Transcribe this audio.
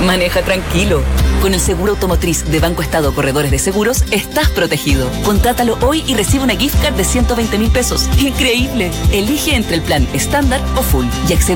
Maneja tranquilo. Con el seguro automotriz de Banco Estado Corredores de Seguros, estás protegido. Contrátalo hoy y recibe una gift card de 120.000 pesos. ¡Increíble! Elige entre el plan estándar o full y accede